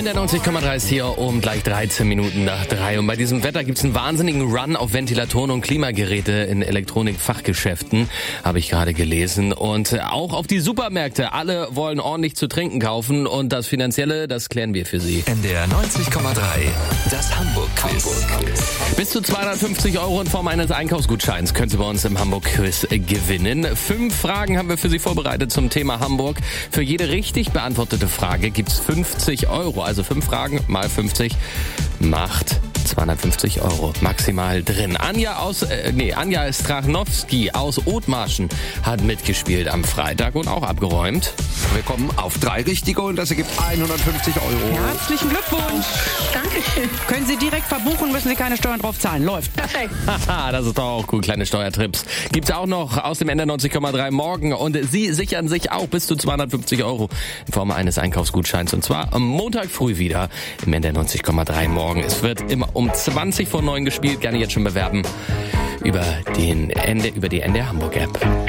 der 90,3 ist hier um gleich 13 Minuten nach 3. Und bei diesem Wetter gibt's einen wahnsinnigen Run auf Ventilatoren und Klimageräte in Elektronikfachgeschäften, habe ich gerade gelesen. Und auch auf die Supermärkte. Alle wollen ordentlich zu trinken kaufen und das Finanzielle, das klären wir für Sie. NDR 90,3, das Hamburg-Quiz. Bis zu 250 € in Form eines Einkaufsgutscheins können Sie bei uns im Hamburg-Quiz gewinnen. 5 Fragen haben wir für Sie vorbereitet zum Thema Hamburg. Für jede richtig beantwortete Frage gibt's 50 €. Also 5 Fragen mal 50 macht 250 € maximal drin. Anja Strachnowski aus Othmarschen hat mitgespielt am Freitag und auch abgeräumt. Wir kommen auf 3 Richtige und das ergibt 150 €. Herzlichen Glückwunsch. Dankeschön. Können Sie direkt verbuchen, müssen Sie keine Steuern drauf zahlen. Läuft. Perfekt. Haha, das ist doch auch cool, kleine Steuertrips. Gibt's auch noch aus dem NDR 90,3 morgen und Sie sichern sich auch bis zu 250 € in Form eines Einkaufsgutscheins und zwar am Montag früh wieder im NDR 90,3 morgen. Es wird immer um 20 vor 9 gespielt, gerne jetzt schon bewerben über die NDR Hamburg App.